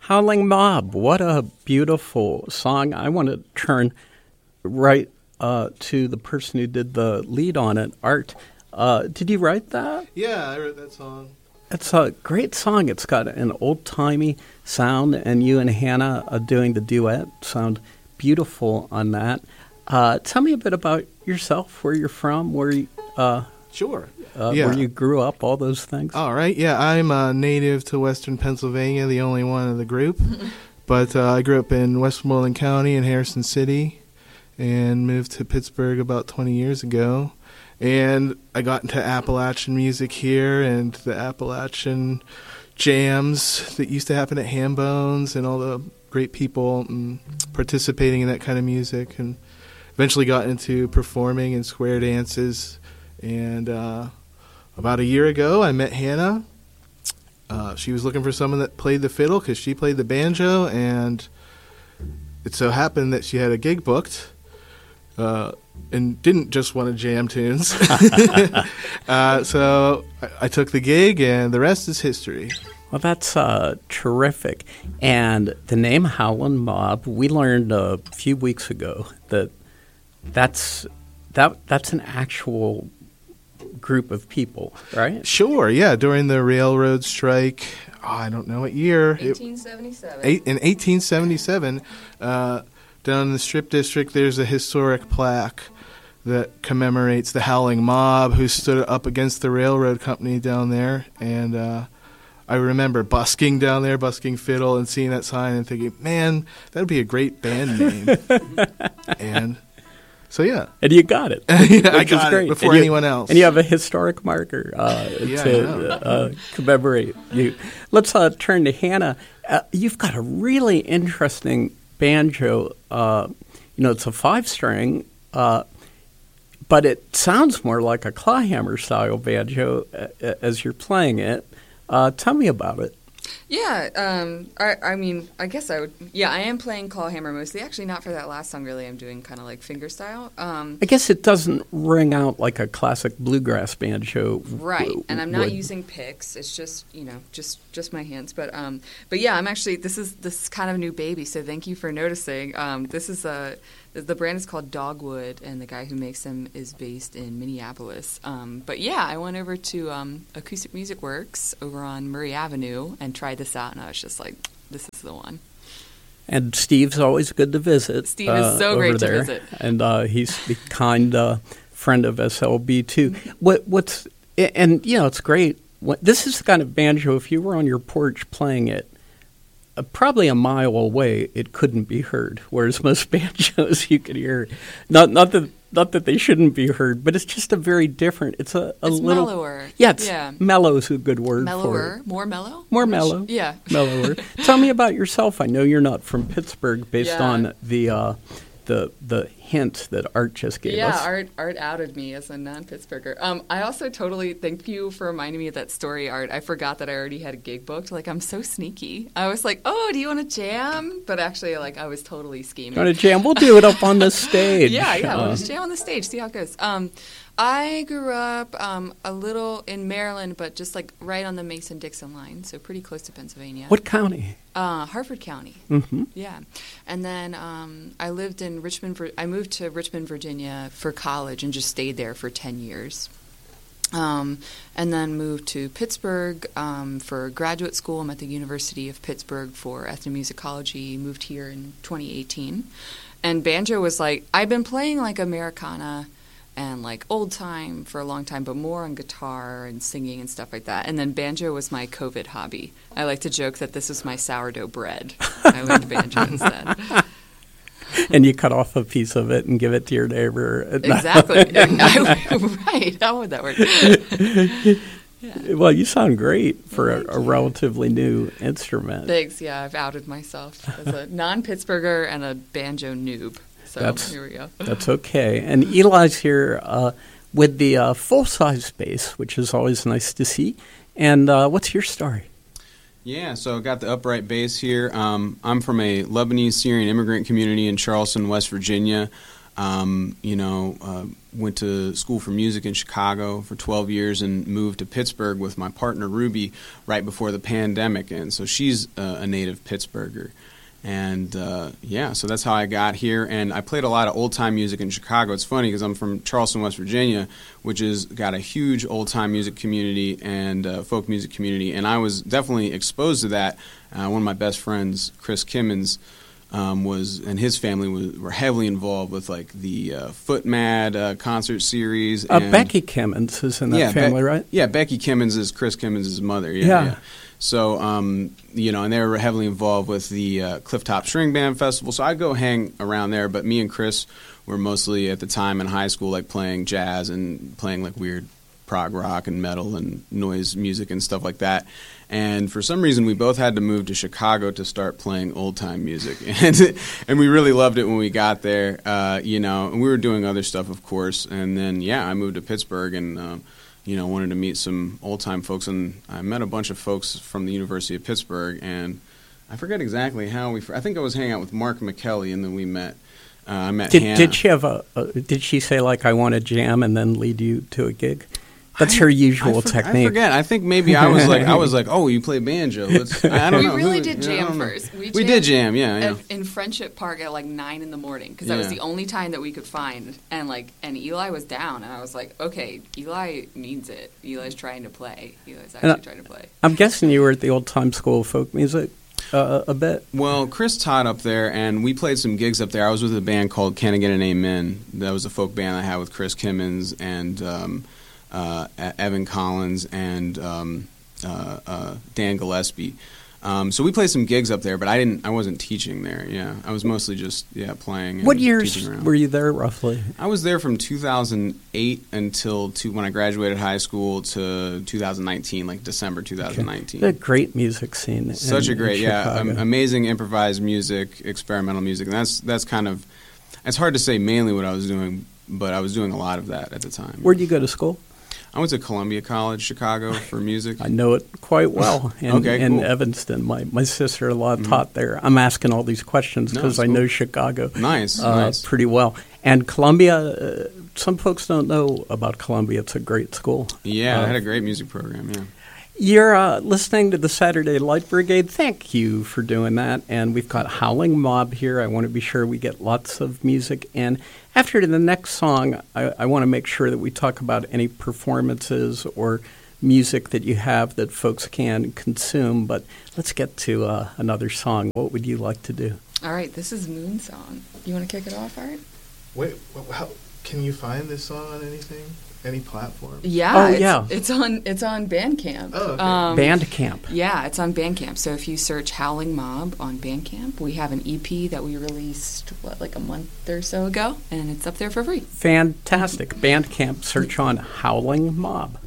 Howling Mob, what a beautiful song. I want to turn right to the person who did the lead on it, Art. Did you write that? Yeah, I wrote that song. It's a great song. It's got an old-timey sound, and you and Hannah doing the duet sound beautiful on that. Tell me a bit about yourself, where you're from, where you, Sure. where you grew up, all those things. All right. Yeah, I'm native to Western Pennsylvania, the only one of the group. But I grew up in Westmoreland County in Harrison City and moved to Pittsburgh about 20 years ago. And I got into Appalachian music here and the Appalachian jams that used to happen at Hambones and all the great people participating in that kind of music. And eventually got into performing in square dances. And about a year ago, I met Hannah. She was looking for someone that played the fiddle because she played the banjo. And it so happened that she had a gig booked. And didn't just want to jam tunes. So I took the gig, and the rest is history. Well, that's terrific. And the name Howlin' Mob, we learned a few weeks ago that's an actual group of people, right? Sure, yeah. During the railroad strike, I don't know what year. 1877. In 1877, down in the Strip District, there's a historic plaque that commemorates the Howling Mob who stood up against the railroad company down there. And I remember busking down there, busking fiddle, and seeing that sign and thinking, man, that would be a great band name. And so, yeah. And you got it. I got it before anyone else. And you have a historic marker to commemorate you. Let's turn to Hannah. You've got a really interesting banjo. It's a 5-string, but it sounds more like a clawhammer style banjo as you're playing it. Tell me about it. Yeah, I mean, I guess I would. Yeah, I am playing clawhammer mostly. Actually, not for that last song. Really, I'm doing kind of like finger style. I guess it doesn't ring out like a classic bluegrass banjo, right? And I'm not using picks. It's just just my hands. But yeah, I'm actually this is kind of a new baby. So thank you for noticing. This is the brand is called Dogwood, and the guy who makes them is based in Minneapolis. But yeah, I went over to Acoustic Music Works over on Murray Avenue and tried this out, and I was just like, this is the one. And Steve's always good to visit. Steve is so great to visit. And he's the kind friend of SLB, too. It's great. This is the kind of banjo, if you were on your porch playing it, probably a mile away, it couldn't be heard. Whereas most banjos, you could hear. Not that they shouldn't be heard, but it's just a very different. It's a little mellower. Yeah, mellow is a good word mellower, for it. More mellow. More mellow. Yeah, mellower. Tell me about yourself. I know you're not from Pittsburgh, based on the hint that Art just gave us. Yeah, Art outed me as a non-Pittsburgher. I also totally thank you for reminding me of that story, Art. I forgot that I already had a gig booked. Like, I'm so sneaky. I was like, oh, do you want to jam? But actually, like, I was totally scheming. You want to jam? We'll do it up on the stage. Yeah, we'll just jam on the stage, see how it goes. I grew up a little in Maryland, but just like right on the Mason-Dixon line, so pretty close to Pennsylvania. What county? Harford County. Mm-hmm. Yeah, and then I lived in Richmond. I moved to Richmond, Virginia, for college, and just stayed there for 10 years. And then moved to Pittsburgh for graduate school. I'm at the University of Pittsburgh for ethnomusicology. Moved here in 2018, and banjo was like I've been playing like Americana and like old time for a long time, but more on guitar and singing and stuff like that. And then banjo was my COVID hobby. I like to joke that this was my sourdough bread. I learned banjo instead. And you cut off a piece of it and give it to your neighbor. Exactly. Right. How would that work? Yeah. Well, you sound great for a relatively new instrument. Thanks. Yeah, I've outed myself as a non-Pittsburgher and a banjo noob. So here we go. That's okay. And Eli's here with the full-size bass, which is always nice to see. And what's your story? Yeah, so I got the upright bass here. I'm from a Lebanese Syrian immigrant community in Charleston, West Virginia. Went to school for music in Chicago for 12 years and moved to Pittsburgh with my partner Ruby right before the pandemic. And so she's a native Pittsburgher. And so that's how I got here. And I played a lot of old-time music in Chicago. It's funny because I'm from Charleston, West Virginia, which has got a huge old-time music community and folk music community. And I was definitely exposed to that. One of my best friends, Chris Kimmons, and his family were heavily involved with like the Foot Mad concert series. And Becky Kimmons is in that family, right? Yeah, Becky Kimmons is Chris Kimmons' mother. Yeah. So, and they were heavily involved with the Clifftop String Band Festival. So I'd go hang around there. But me and Chris were mostly at the time in high school like playing jazz and playing like weird prog rock and metal and noise music and stuff like that. And for some reason, we both had to move to Chicago to start playing old-time music. And we really loved it when we got there, and we were doing other stuff, of course. And then, I moved to Pittsburgh and, wanted to meet some old-time folks. And I met a bunch of folks from the University of Pittsburgh. And I forget exactly how I think I was hanging out with Mark McKelly, and then we met. I met Hannah. Did she have did she say, like, I want to jam and then lead you to a gig? That's her usual technique. I forget. I think maybe I was like, oh, you play banjo. I don't know. We really did jam first. We did jam, yeah. In Friendship Park at like 9 a.m. because that was the only time that we could find. And Eli was down, and I was like, okay, Eli means it. Eli's trying to play. Eli's actually trying to play. I'm guessing you were at the Old Time School of Folk Music a bit. Well, Chris taught up there, and we played some gigs up there. I was with a band called Can I Get an Amen? That was a folk band I had with Chris Kimmons and Evan Collins and Dan Gillespie. So we played some gigs up there, but I wasn't teaching there. Yeah, I was mostly just playing. And what years teaching around. Were you there roughly? I was there from 2008 until when I graduated high school to 2019, like December 2019. A great music scene. Such a great, amazing improvised music, experimental music, and that's kind of. It's hard to say mainly what I was doing, but I was doing a lot of that at the time. Where'd you go to school? I went to Columbia College, Chicago, for music. I know it quite well. In cool. Evanston, my sister-in-law taught there. I'm asking all these questions because I know Chicago nice. pretty well. And Columbia, some folks don't know about Columbia. It's a great school. Yeah, I had a great music program, yeah. You're listening to the Saturday Light Brigade. Thank you for doing that. And we've got Howling Mob here. I want to be sure we get lots of music in. After the next song, I want to make sure that we talk about any performances or music that you have that folks can consume. But let's get to another song. What would you like to do? All right, this is Moon Song. You want to kick it off, Art? Wait, how can you find this song on anything? Any platform? Yeah, it's on Bandcamp. Oh, okay. Bandcamp. Yeah, it's on Bandcamp. So if you search Howling Mob on Bandcamp, we have an EP that we released like a month or so ago, and it's up there for free. Fantastic. Bandcamp. Search on Howling Mob.